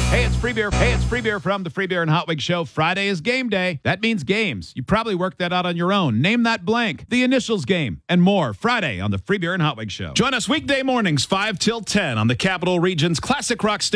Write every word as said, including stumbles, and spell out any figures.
Hey, it's free beer. Hey, it's free beer from the Free Beer and Hot Wig Show. Friday is game day. That means games. You probably worked that out on your own. Name that blank, the initials game, and more. Friday on the Free Beer and Hot Wig Show. Join us weekday mornings, five till ten on the Capital Region's Classic Rock Station.